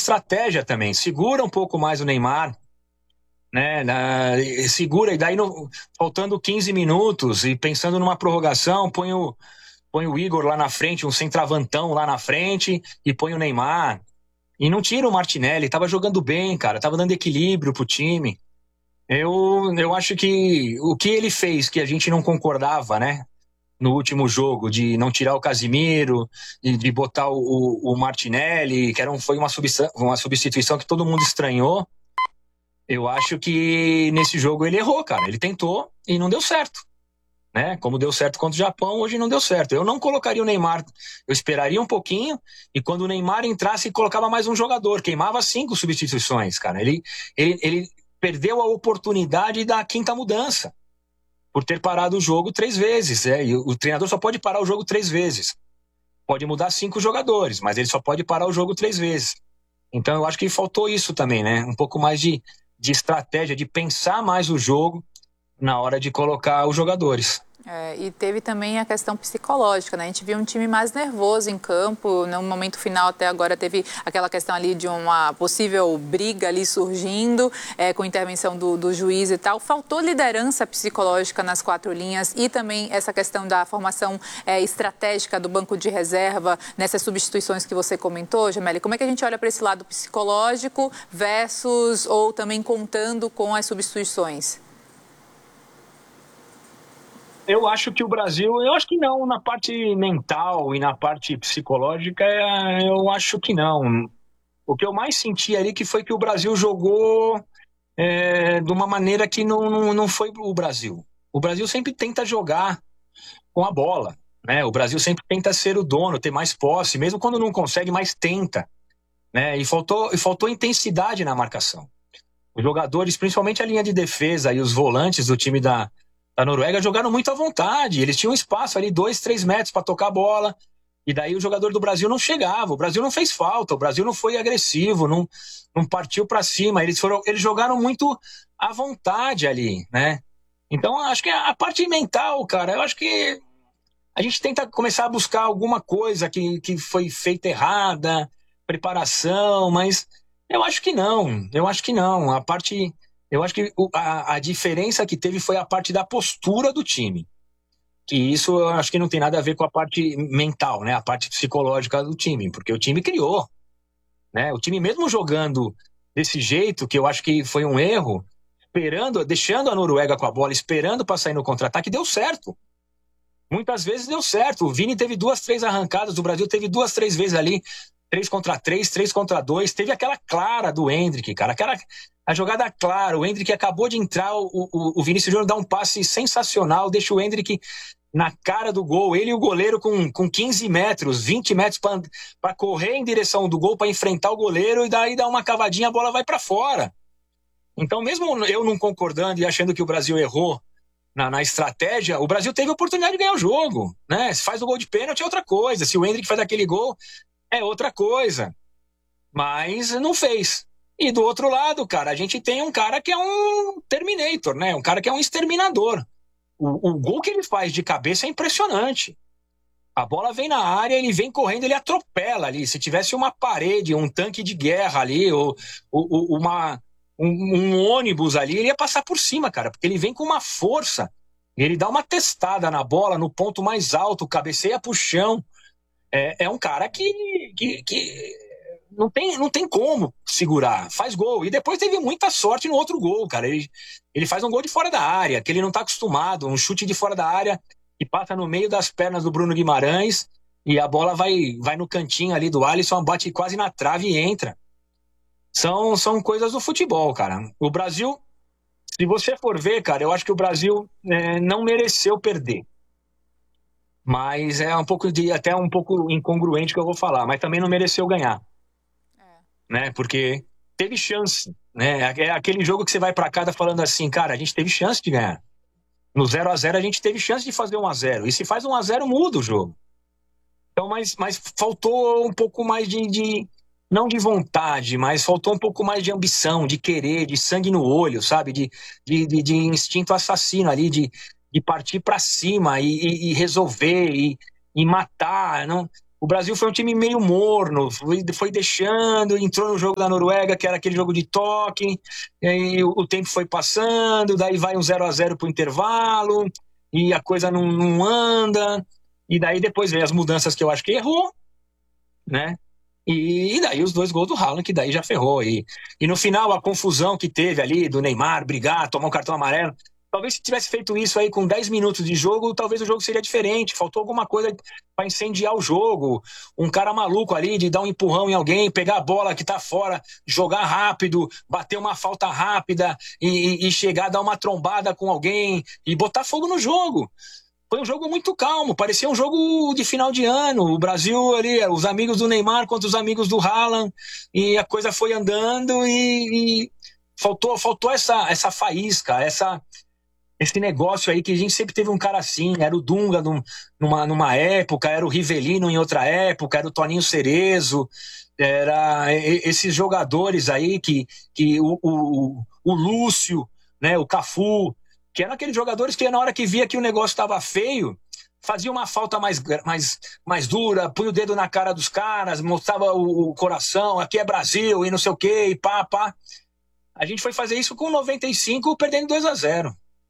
estratégia também. Segura um pouco mais o Neymar, né? Segura, e daí faltando 15 minutos e pensando numa prorrogação, põe o Igor lá na frente, um centravantão lá na frente e põe o Neymar. E não tira o Martinelli, tava jogando bem, cara, tava dando equilíbrio pro time. Eu acho que o que ele fez, que a gente não concordava, né? No último jogo, de não tirar o Casimiro, de botar o Martinelli, que foi uma substituição que todo mundo estranhou. Eu acho que nesse jogo ele errou, cara. Ele tentou e não deu certo, né? Como deu certo contra o Japão, hoje não deu certo. Eu não colocaria o Neymar, eu esperaria um pouquinho, e quando o Neymar entrasse, colocava mais um jogador, queimava 5 substituições, cara. Ele perdeu a oportunidade da quinta mudança, por ter parado o jogo 3 vezes. E o treinador só pode parar o jogo 3 vezes. Pode mudar 5 jogadores, mas ele só pode parar o jogo 3 vezes. Então eu acho que faltou isso também, né? Um pouco mais de estratégia, de pensar mais o jogo na hora de colocar os jogadores. E teve também a questão psicológica, né? A gente viu um time mais nervoso em campo, no momento final até agora teve aquela questão ali de uma possível briga ali surgindo, com intervenção do juiz e tal. Faltou liderança psicológica nas 4 linhas e também essa questão da formação estratégica do banco de reserva nessas substituições que você comentou, Gemelli. Como é que a gente olha para esse lado psicológico versus ou também contando com as substituições? Eu acho que o Brasil, eu acho que não, na parte mental e na parte psicológica, eu acho que não. O que eu mais senti ali que foi que o Brasil jogou de uma maneira que não foi o Brasil. O Brasil sempre tenta jogar com a bola, né? O Brasil sempre tenta ser o dono, ter mais posse, mesmo quando não consegue, mas tenta, né? E faltou intensidade na marcação. Os jogadores, principalmente a linha de defesa e os volantes do time da Noruega jogaram muito à vontade, eles tinham espaço ali, 2, 3 metros para tocar a bola, e daí o jogador do Brasil não chegava, o Brasil não fez falta, o Brasil não foi agressivo, não partiu para cima, eles jogaram muito à vontade ali, né? Então acho que a parte mental, cara, eu acho que a gente tenta começar a buscar alguma coisa que foi feita errada, preparação, mas eu acho que não, eu acho que a diferença que teve foi a parte da postura do time. Que isso eu acho que não tem nada a ver com a parte mental, né? A parte psicológica do time, porque o time criou, né? O time mesmo jogando desse jeito, que eu acho que foi um erro, deixando a Noruega com a bola, esperando para sair no contra-ataque, deu certo. Muitas vezes deu certo. O Vini teve 2, 3 arrancadas, o Brasil teve 2, 3 vezes ali, 3 contra 3, 3 contra 2. Teve aquela clara do Endrick, cara. A jogada clara. O Endrick acabou de entrar, o Vinícius Júnior dá um passe sensacional, deixa o Endrick na cara do gol. Ele e o goleiro com 15 metros, 20 metros para correr em direção do gol, para enfrentar o goleiro, e daí dá uma cavadinha, a bola vai para fora. Então, mesmo eu não concordando e achando que o Brasil errou na estratégia, o Brasil teve a oportunidade de ganhar o jogo, né? Se faz o gol de pênalti é outra coisa, se o Endrick faz aquele gol é outra coisa, mas não fez. E do outro lado, cara, a gente tem um cara que é um Terminator, né? Um cara que é um exterminador. O gol que ele faz de cabeça é impressionante. A bola vem na área, ele vem correndo, ele atropela ali. Se tivesse uma parede, um tanque de guerra ali, ou um ônibus ali, ele ia passar por cima, cara, porque ele vem com uma força. Ele dá uma testada na bola, no ponto mais alto, cabeceia pro chão. É um cara que não tem como segurar. Faz gol. E depois teve muita sorte no outro gol, cara. Ele faz um gol de fora da área, que ele não tá acostumado, um chute de fora da área, que passa no meio das pernas do Bruno Guimarães, e a bola vai no cantinho ali do Alisson, bate quase na trave e entra. São coisas do futebol, cara. O Brasil, se você for ver, cara, eu acho que o Brasil não mereceu perder. Mas é até um pouco incongruente que eu vou falar, mas também não mereceu ganhar. Né? Porque teve chance, né? É aquele jogo que você vai pra casa falando assim, cara, a gente teve chance de ganhar. No 0-0 a gente teve chance de fazer 1-0. E se faz 1-0, muda o jogo. Então, mas faltou um pouco mais não de vontade, mas faltou um pouco mais de ambição, de querer, de sangue no olho, sabe? De instinto assassino ali, de partir para cima e resolver e matar. Não? o Brasil foi um time meio morno, foi deixando, entrou no jogo da Noruega, que era aquele jogo de toque, e aí o tempo foi passando, daí vai um 0-0 pro intervalo, e a coisa não anda, e daí depois vem as mudanças que eu acho que errou, né? E daí os 2 gols do Haaland, que daí já ferrou. E no final, a confusão que teve ali do Neymar brigar, tomar um cartão amarelo, talvez se tivesse feito isso aí com 10 minutos de jogo, talvez o jogo seria diferente. Faltou alguma coisa para incendiar o jogo. Um cara maluco ali de dar um empurrão em alguém, pegar a bola que tá fora, jogar rápido, bater uma falta rápida e chegar, dar uma trombada com alguém e botar fogo no jogo. Foi um jogo muito calmo, parecia um jogo de final de ano. O Brasil ali, os amigos do Neymar contra os amigos do Haaland, e a coisa foi andando e faltou essa faísca, esse negócio aí que a gente sempre teve um cara assim. Era o Dunga numa época, era o Rivelino em outra época, era o Toninho Cerezo, era esses jogadores aí que o Lúcio, né, o Cafu, que eram aqueles jogadores que na hora que via que o negócio estava feio, fazia uma falta mais dura, punha o dedo na cara dos caras, mostrava o coração, aqui é Brasil e não sei o quê, e pá. A gente foi fazer isso com 95, perdendo 2-0.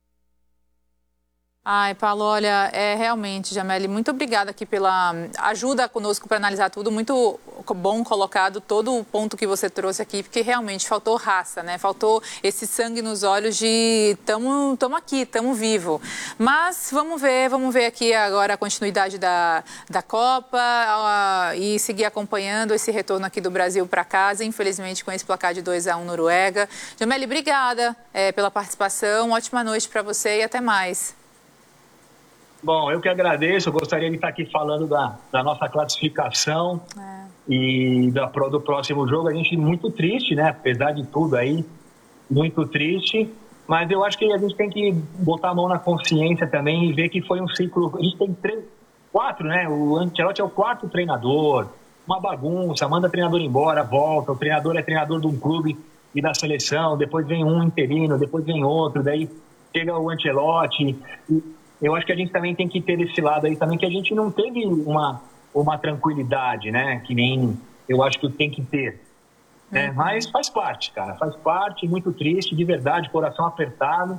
Ai, Paulo, olha, realmente, Jameli, muito obrigada aqui pela ajuda conosco para analisar tudo. Muito bom colocado todo o ponto que você trouxe aqui, porque realmente faltou raça, né? Faltou esse sangue nos olhos de tamo aqui, tamo vivo. Mas vamos ver aqui agora a continuidade da Copa e seguir acompanhando esse retorno aqui do Brasil para casa, infelizmente com esse placar de 2-1 Noruega. Jameli, obrigada pela participação, ótima noite para você e até mais. Bom, eu que agradeço, eu gostaria de estar aqui falando da nossa classificação e do próximo jogo. A gente muito triste, né? Apesar de tudo aí, muito triste, mas eu acho que a gente tem que botar a mão na consciência também e ver que foi um ciclo. A gente tem 4, né? O Ancelotti é o 4º treinador, uma bagunça, manda o treinador embora, volta, o treinador é treinador de um clube e da seleção, depois vem um interino, depois vem outro, daí chega o Ancelotti. Eu acho que a gente também tem que ter esse lado aí também, que a gente não teve uma tranquilidade, né? Que nem eu acho que tem que ter. Né? Mas faz parte, cara. Faz parte, muito triste, de verdade, coração apertado.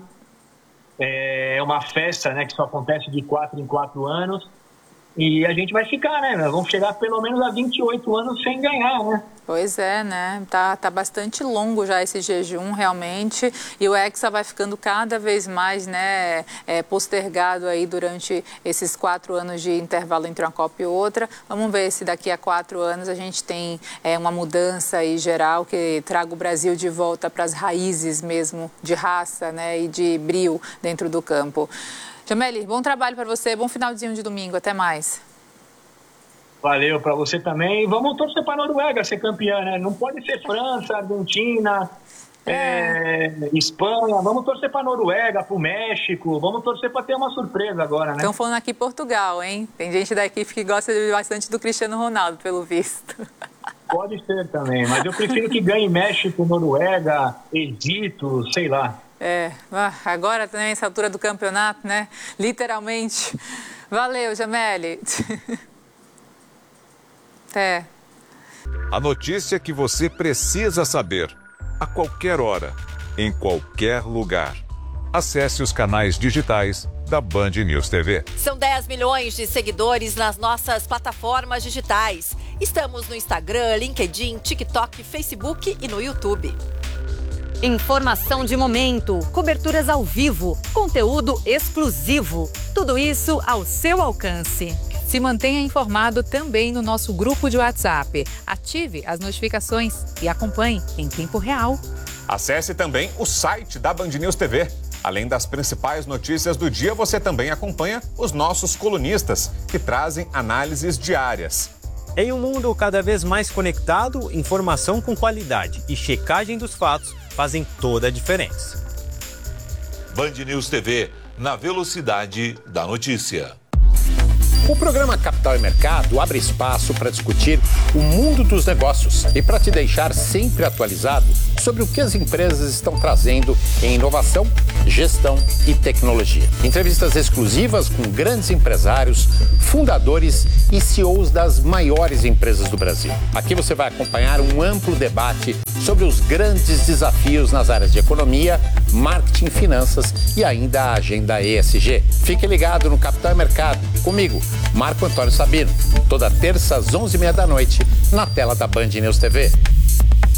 É uma festa, né, que só acontece de 4 em 4 anos. E a gente vai ficar, né? Nós vamos chegar pelo menos a 28 anos sem ganhar, né? Pois é, né? Tá bastante longo já esse jejum, realmente. E o Hexa vai ficando cada vez mais, né, postergado aí durante esses 4 anos de intervalo entre uma Copa e outra. Vamos ver se daqui a 4 anos a gente tem uma mudança aí geral que traga o Brasil de volta para as raízes mesmo de raça, né, e de brio dentro do campo. Jameli, bom trabalho para você, bom finalzinho de domingo, até mais. Valeu para você também. Vamos torcer para a Noruega ser campeã, né? Não pode ser França, Argentina, Espanha. Vamos torcer para a Noruega, para o México. Vamos torcer para ter uma surpresa agora, né? Estão falando aqui Portugal, hein? Tem gente da equipe que gosta bastante do Cristiano Ronaldo, pelo visto. Pode ser também, mas eu prefiro que ganhe México, Noruega, Egito, sei lá. Agora também essa altura do campeonato, né? Literalmente. Valeu, Jameli. Até. A notícia que você precisa saber, a qualquer hora, em qualquer lugar. Acesse os canais digitais da Band News TV. São 10 milhões de seguidores nas nossas plataformas digitais. Estamos no Instagram, LinkedIn, TikTok, Facebook e no YouTube. Informação de momento, coberturas ao vivo, conteúdo exclusivo. Tudo isso ao seu alcance. Se mantenha informado também no nosso grupo de WhatsApp. Ative as notificações e acompanhe em tempo real. Acesse também o site da Band News TV. Além das principais notícias do dia, você também acompanha os nossos colunistas, que trazem análises diárias. Em um mundo cada vez mais conectado, informação com qualidade e checagem dos fatos fazem toda a diferença. Band News TV, na velocidade da notícia. O programa Capital e Mercado abre espaço para discutir o mundo dos negócios e para te deixar sempre atualizado sobre o que as empresas estão trazendo em inovação, gestão e tecnologia. Entrevistas exclusivas com grandes empresários, fundadores e CEOs das maiores empresas do Brasil. Aqui você vai acompanhar um amplo debate sobre os grandes desafios nas áreas de economia, marketing, finanças e ainda a agenda ESG. Fique ligado no Capital e Mercado, comigo, Marco Antônio Sabino, toda terça às 11h30 da noite, na tela da Band News TV.